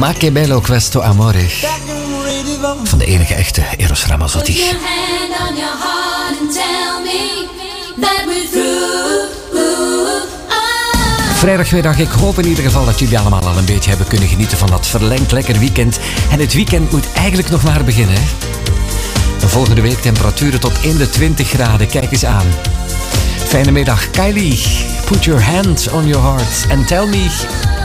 Ma che bello questo amore. Van de enige echte Eros Ramazzotti. Vrijdagmiddag, ik hoop in ieder geval dat jullie allemaal al een beetje hebben kunnen genieten van dat verlengd lekker weekend. En het weekend moet eigenlijk nog maar beginnen. De volgende week temperaturen tot in de 20 graden. Kijk eens aan. Fijne middag. Kylie, put your hand on your heart and tell me...